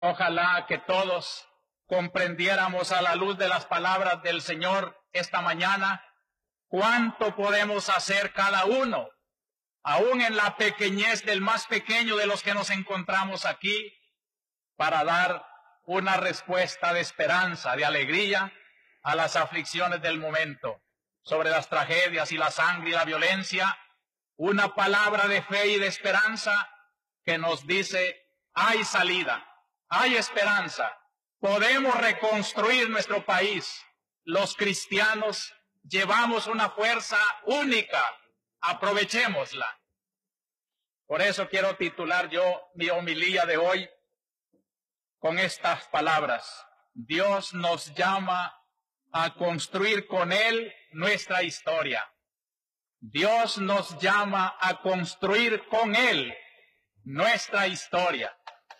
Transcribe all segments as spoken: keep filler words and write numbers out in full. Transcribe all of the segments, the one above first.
Ojalá que todos comprendiéramos a la luz de las palabras del Señor esta mañana cuánto podemos hacer cada uno, aún en la pequeñez del más pequeño de los que nos encontramos aquí, para dar una respuesta de esperanza, de alegría a las aflicciones del momento, sobre las tragedias y la sangre y la violencia, una palabra de fe y de esperanza que nos dice: hay salida, hay esperanza, podemos reconstruir nuestro país. Los cristianos llevamos una fuerza única, aprovechémosla. Por eso quiero titular yo mi homilía de hoy con estas palabras: Dios nos llama a construir con Él nuestra historia. Dios nos llama a construir con Él nuestra historia.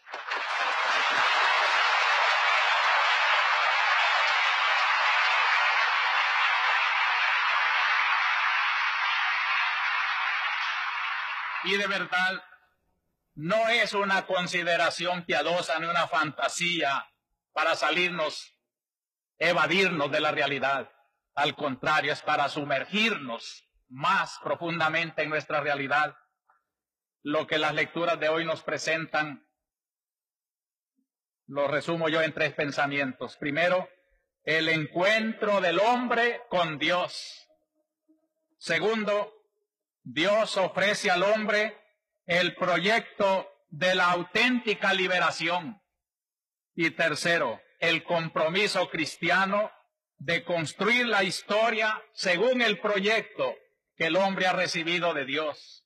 Y de verdad, no es una consideración piadosa ni una fantasía para salirnos, evadirnos de la realidad. Al contrario, es para sumergirnos más profundamente en nuestra realidad. Lo que las lecturas de hoy nos presentan, lo resumo yo en tres pensamientos. Primero, el encuentro del hombre con Dios. Segundo, Dios ofrece al hombre el proyecto de la auténtica liberación. Y tercero, el compromiso cristiano de construir la historia según el proyecto que el hombre ha recibido de Dios.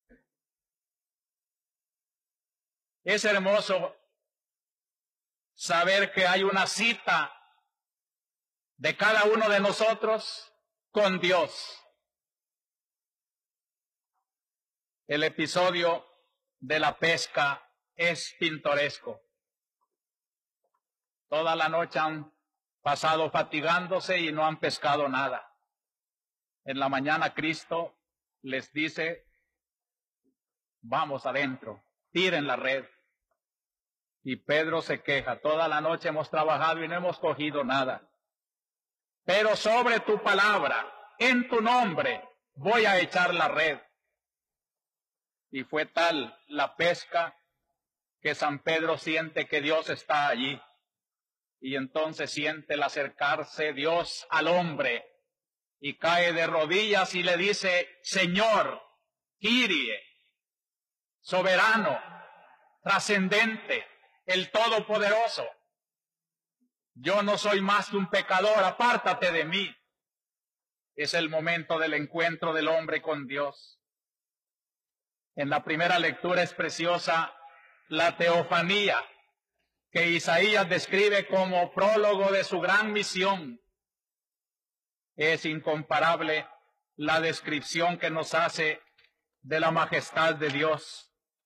Es hermoso saber que hay una cita de cada uno de nosotros con Dios. El episodio de la pesca es pintoresco. Toda la noche han pasado fatigándose y no han pescado nada. En la mañana Cristo les dice: vamos adentro, tiren la red. Y Pedro se queja: toda la noche hemos trabajado y no hemos cogido nada. Pero sobre tu palabra, en tu nombre, voy a echar la red. Y fue tal la pesca que San Pedro siente que Dios está allí. Y entonces siente el acercarse Dios al hombre y cae de rodillas y le dice: Señor, Kyrie, soberano, trascendente, el Todopoderoso, yo no soy más que un pecador, apártate de mí. Es el momento del encuentro del hombre con Dios. En la primera lectura es preciosa la teofanía que Isaías describe como prólogo de su gran misión. Es incomparable la descripción que nos hace de la majestad de Dios.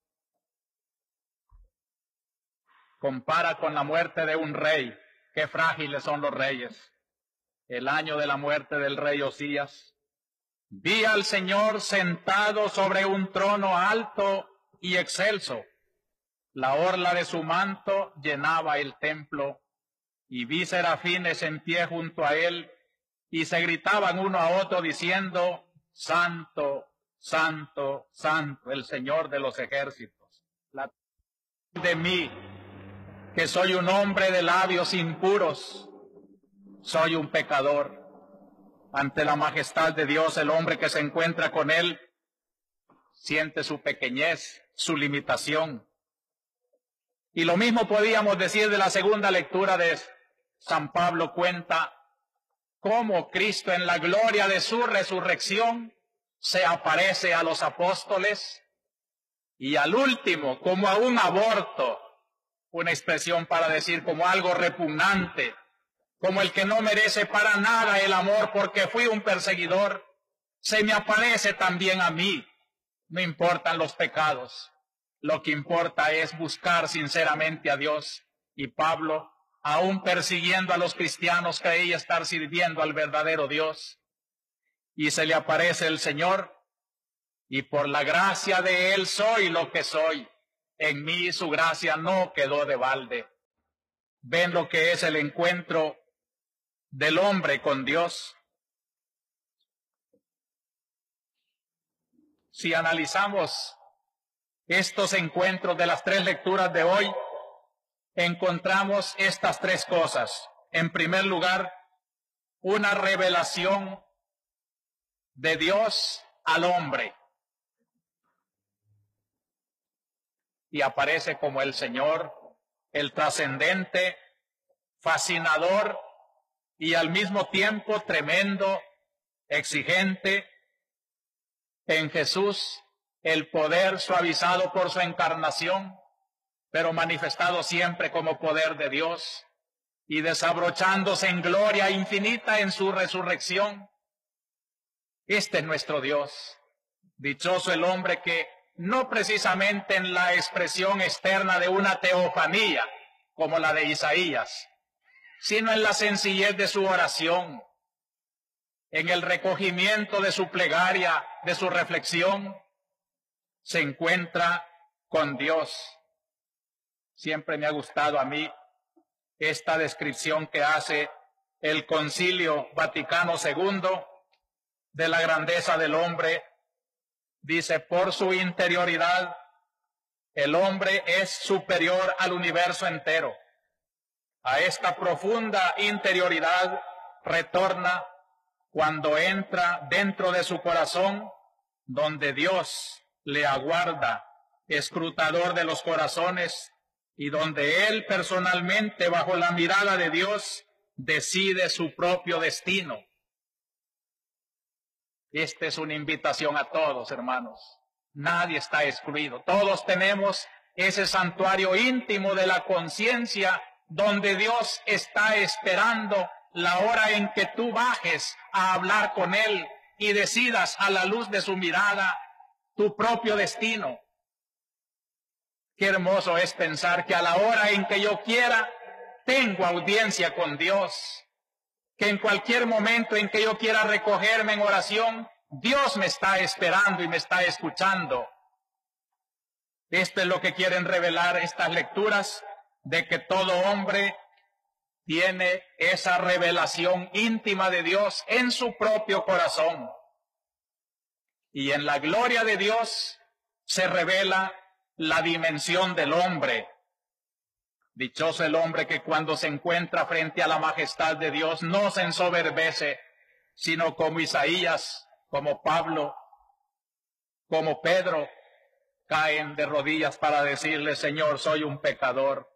Compara con la muerte de un rey. Qué frágiles son los reyes. El año de la muerte del rey Osías, vi al Señor sentado sobre un trono alto y excelso. La orla de su manto llenaba el templo, y vi serafines en pie junto a él, y se gritaban uno a otro diciendo: Santo, Santo, Santo, el Señor de los ejércitos. La de mí, que soy un hombre de labios impuros, soy un pecador. Ante la majestad de Dios, el hombre que se encuentra con Él siente su pequeñez, su limitación. Y lo mismo podíamos decir de la segunda lectura de San Pablo. Cuenta cómo Cristo, en la gloria de su resurrección, se aparece a los apóstoles, y al último, como a un aborto, una expresión para decir como algo repugnante, como el que no merece para nada el amor porque fui un perseguidor, se me aparece también a mí. No importan los pecados, lo que importa es buscar sinceramente a Dios. Y Pablo, aún persiguiendo a los cristianos, creía estar sirviendo al verdadero Dios. Y se le aparece el Señor, y por la gracia de Él soy lo que soy. En mí su gracia no quedó de balde. ven lo que es el encuentro del hombre con Dios. Si analizamos estos encuentros de las tres lecturas de hoy, encontramos estas tres cosas. En primer lugar, una revelación de Dios al hombre. Y aparece como el Señor, el trascendente, fascinador y al mismo tiempo tremendo, exigente. En Jesús, el poder suavizado por su encarnación, pero manifestado siempre como poder de Dios y desabrochándose en gloria infinita en su resurrección. Este es nuestro Dios. Dichoso el hombre que, no precisamente en la expresión externa de una teofanía, como la de Isaías, sino en la sencillez de su oración, en el recogimiento de su plegaria, de su reflexión, se encuentra con Dios. Siempre me ha gustado a mí esta descripción que hace el Concilio Vaticano segundo de la grandeza del hombre. Dice, por su interioridad, el hombre es superior al universo entero. A esta profunda interioridad retorna cuando entra dentro de su corazón, donde Dios le aguarda, escrutador de los corazones, y donde él personalmente, bajo la mirada de Dios, decide su propio destino. Esta es una invitación a todos, hermanos. Nadie está excluido. Todos tenemos ese santuario íntimo de la conciencia, donde Dios está esperando la hora en que tú bajes a hablar con Él y decidas a la luz de su mirada tu propio destino. Qué hermoso es pensar que a la hora en que yo quiera, tengo audiencia con Dios. Que en cualquier momento en que yo quiera recogerme en oración, Dios me está esperando y me está escuchando. Esto es lo que quieren revelar estas lecturas, de que todo hombre tiene esa revelación íntima de Dios en su propio corazón. Y en la gloria de Dios se revela la dimensión del hombre. Dichoso el hombre que cuando se encuentra frente a la majestad de Dios no se ensoberbece, sino como Isaías, como Pablo, como Pedro, caen de rodillas para decirle, Señor, soy un pecador.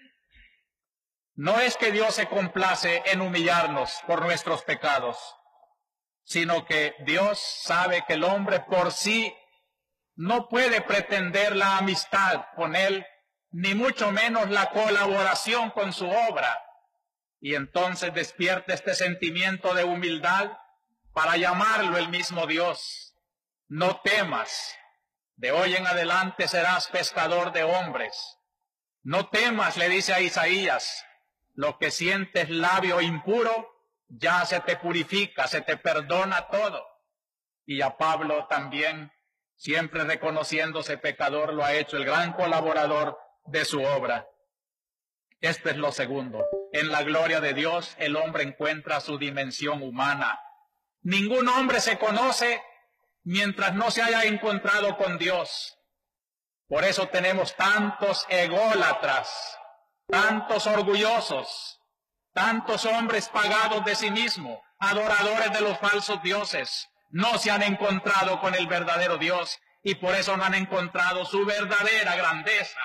No es que Dios se complace en humillarnos por nuestros pecados, sino que Dios sabe que el hombre por sí no puede pretender la amistad con Él, ni mucho menos la colaboración con su obra. Y entonces despierta este sentimiento de humildad para llamarlo el mismo Dios. No temas, de hoy en adelante serás pescador de hombres. No temas, le dice a Isaías, lo que sientes labio impuro, ya se te purifica, se te perdona todo. Y a Pablo también, siempre reconociéndose pecador, lo ha hecho el gran colaborador de su obra. Esto es lo segundo. En la gloria de Dios, el hombre encuentra su dimensión humana. Ningún hombre se conoce mientras no se haya encontrado con Dios. Por eso tenemos tantos ególatras, tantos orgullosos, tantos hombres pagados de sí mismos, adoradores de los falsos dioses. No se han encontrado con el verdadero Dios y por eso no han encontrado su verdadera grandeza.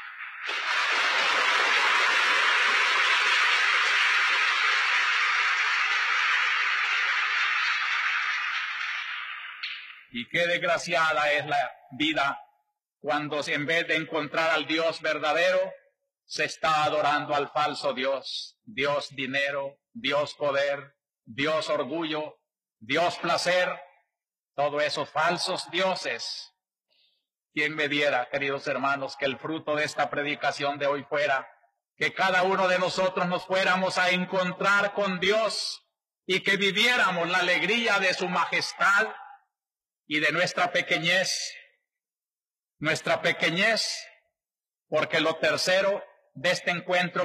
Y qué desgraciada es la vida cuando en vez de encontrar al Dios verdadero, se está adorando al falso Dios. Dios dinero, Dios poder, Dios orgullo, Dios placer, todos esos falsos dioses. ¿Quién me diera, queridos hermanos, que el fruto de esta predicación de hoy fuera que cada uno de nosotros nos fuéramos a encontrar con Dios y que viviéramos la alegría de su majestad y de nuestra pequeñez, nuestra pequeñez, porque lo tercero de este encuentro